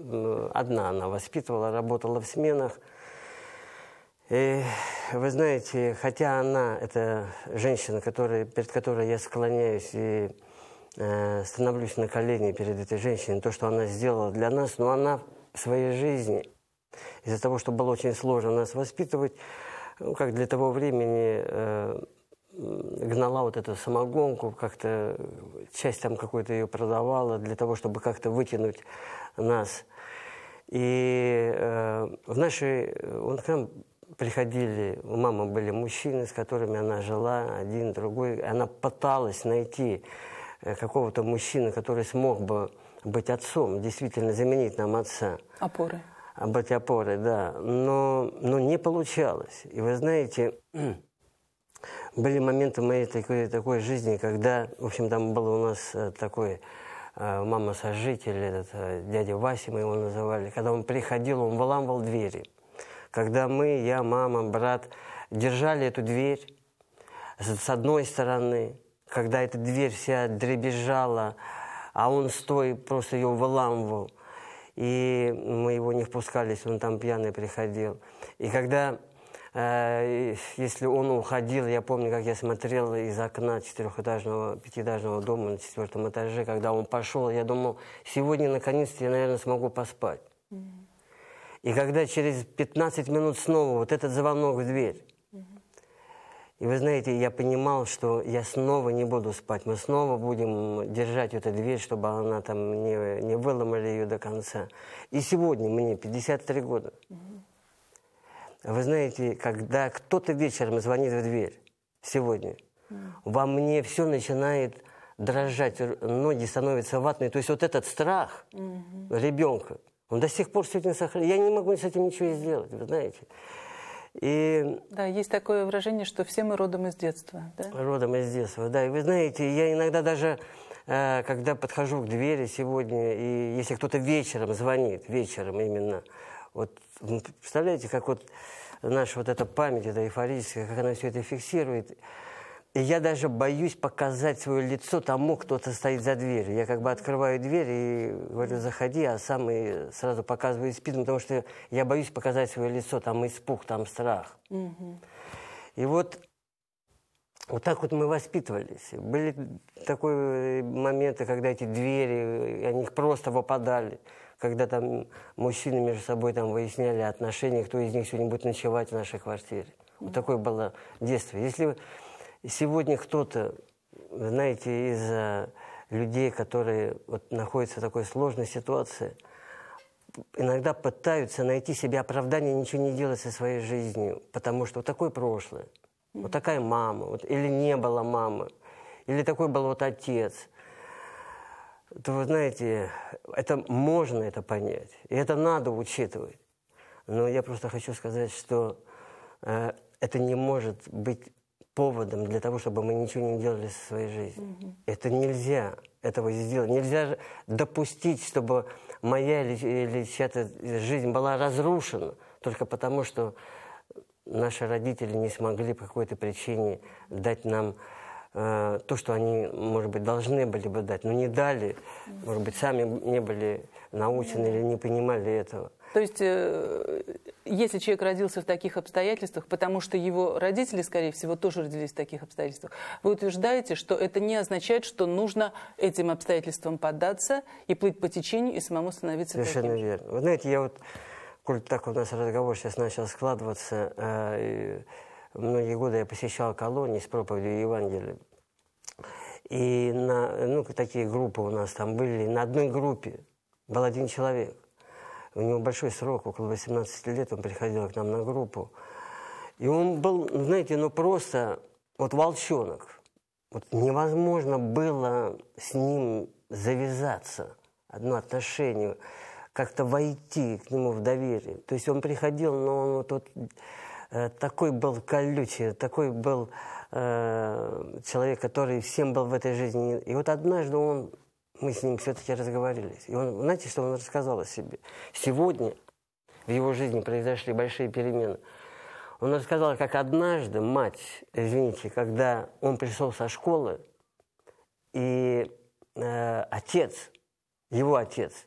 одна она воспитывала, работала в сменах. И вы знаете, хотя она, это женщина, перед которой я склоняюсь и становлюсь на колени перед этой женщиной, то, что она сделала для нас, но она в своей жизни, из-за того, что было очень сложно нас воспитывать, как для того времени гнала вот эту самогонку, как-то часть там какую-то ее продавала для того, чтобы как-то вытянуть нас. И к нам приходили, у мамы были мужчины, с которыми она жила, один, другой. Она пыталась найти какого-то мужчину, который смог бы быть отцом, действительно заменить нам отца. Опоры. Быть опорой, да. Но не получалось. И вы знаете, были моменты моей такой жизни, когда, в общем, там был у нас такой мама-сожитель, этот дядя Вася, мы его называли. Когда он приходил, он выламывал двери. Когда мы, я, мама, брат, держали эту дверь с одной стороны, когда эта дверь вся дребезжала, а он стоя просто ее выламывал, и мы его не впускали, если он там пьяный приходил. И когда, если он уходил, я помню, как я смотрел из окна пятиэтажного дома на 4-м этаже, когда он пошел, я думал, сегодня наконец-то я, наверное, смогу поспать. И когда через 15 минут снова вот этот звонок в дверь, и вы знаете, я понимал, что я снова не буду спать, мы снова будем держать эту дверь, чтобы она там не выломали ее до конца. И сегодня мне 53 года. Вы знаете, когда кто-то вечером звонит в дверь, сегодня, во мне все начинает дрожать, ноги становятся ватные. То есть вот этот страх ребенка, он до сих пор сегодня сохраняется. Я не могу с этим ничего сделать, вы знаете. И... Да, есть такое выражение, что все мы родом из детства. Да? Родом из детства, да. И вы знаете, я иногда даже, когда подхожу к двери сегодня, и если кто-то вечером звонит, вечером именно, вот представляете, как вот наша вот эта память, эта эйфорическая, как она все это фиксирует. И я даже боюсь показать свое лицо тому, кто-то стоит за дверью. Я как бы открываю дверь и говорю, заходи, а сам и сразу показываю спину, потому что я боюсь показать свое лицо, там испуг, там страх. И вот так вот мы воспитывались. Были такие моменты, когда эти двери, они просто выпадали. Когда там мужчины между собой там выясняли отношения, кто из них сегодня будет ночевать в нашей квартире. Вот такое было детство. Если сегодня кто-то, знаете, из людей, которые вот находятся в такой сложной ситуации, иногда пытаются найти себе оправдание, ничего не делать со своей жизнью, потому что вот такое прошлое, вот такая мама, вот, или не было мамы, или такой был вот отец, то вы знаете, это можно это понять, и это надо учитывать. Но я просто хочу сказать, что это не может быть поводом для того, чтобы мы ничего не делали со своей жизнью. Это нельзя этого сделать. Нельзя допустить, чтобы моя или чья-то жизнь была разрушена только потому, что наши родители не смогли по какой-то причине дать нам то, что они, может быть, должны были бы дать, но не дали. Может быть, сами не были научены или не понимали этого. То есть, если человек родился в таких обстоятельствах, потому что его родители, скорее всего, тоже родились в таких обстоятельствах, вы утверждаете, что это не означает, что нужно этим обстоятельствам поддаться и плыть по течению и самому становиться таким. Совершенно верно. Вы знаете, я вот, коль так у нас разговор сейчас начал складываться, многие годы я посещал колонии с проповедью Евангелия. И такие группы у нас там были. На одной группе был один человек. У него большой срок, около 18 лет, он приходил к нам на группу. И он был, знаете, просто вот волчонок. Вот невозможно было с ним завязаться, одно отношение, как-то войти к нему в доверие. То есть он приходил, но он вот такой был колючий, такой был человек, который всем был в этой жизни. И вот однажды мы с ним все-таки разговорились. И он, знаете, что он рассказал о себе? Сегодня в его жизни произошли большие перемены. Он рассказал, как однажды когда он пришел со школы, и его отец